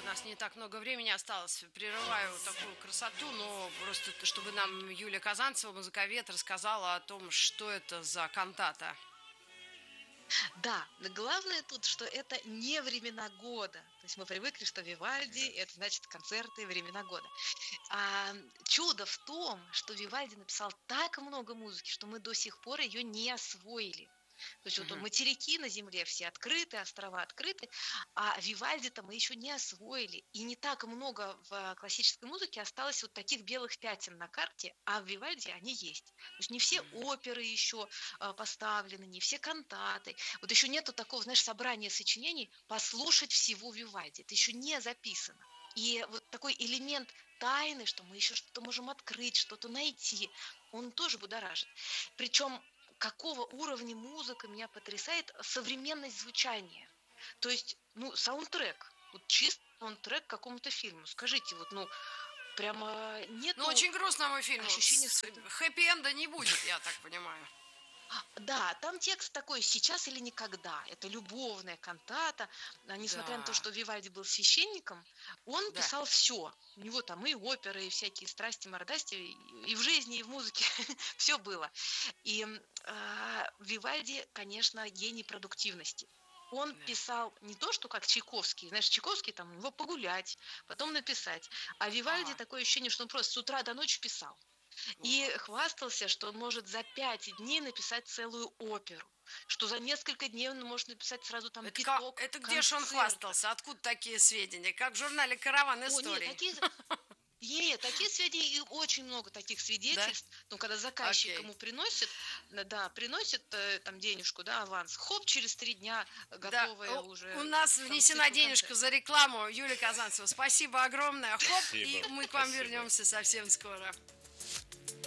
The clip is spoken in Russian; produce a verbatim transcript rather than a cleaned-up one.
нас не так много времени осталось. Прерываю такую красоту, но просто т- чтобы нам Юлия Казанцева, музыковед, рассказала о том, что это за кантата. Да, но главное тут, что это не времена года. То есть мы привыкли, что Вивальди — это значит концерты, времена года. А чудо в том, что Вивальди написал так много музыки, что мы до сих пор ее не освоили. То есть вот Мгм. материки на Земле все открыты, острова открыты, а Вивальди-то мы еще не освоили. И не так много в а, классической музыке осталось вот таких белых пятен на карте, а в Вивальди они есть. То есть не все оперы еще а, поставлены, не все кантаты. Вот еще нету такого, знаешь, собрания сочинений послушать всего Вивальди. Это еще не записано. И вот такой элемент тайны, что мы еще что-то можем открыть, что-то найти, он тоже будоражит. Причем какого уровня музыка меня потрясает современность звучания. То есть, ну, саундтрек, вот чисто саундтрек к какому-то фильму. Скажите, вот, ну, прямо Ну, нету очень грустному фильму. ощущения, С- что это... Хэппи-энда не будет, я так понимаю. Да, там текст такой «сейчас или никогда». Это любовная кантата. А несмотря на то, Да, что Вивальди был священником, он да. писал все. У него там и оперы, и всякие страсти, мордасти, и и в жизни, и в музыке все было. И м, а, Вивальди, конечно, гений продуктивности. Он Да. писал не то, что как Чайковский. Знаешь, Чайковский там его погулять, потом написать. А Вивальди Ага. такое ощущение, что он просто с утра до ночи писал. И Ого. хвастался, что он может за пять дней написать целую оперу, что за несколько дней он может написать сразу там Это, ка- пяток это где же он концертов. хвастался? Откуда такие сведения? Как в журнале «Караван О, нет, историй». такие, нет, такие сведения, и очень много таких Да? свидетельств. Ну, когда заказчик Окей. ему приносит, э, да, приносит э, там денежку, да, аванс, хоп, через три дня Да, готовая у у уже нас там внесена цикл денежка концертов. за рекламу. Юлия Казанцева, спасибо огромное. Хоп, и Спасибо, мы к вам спасибо. вернемся совсем скоро.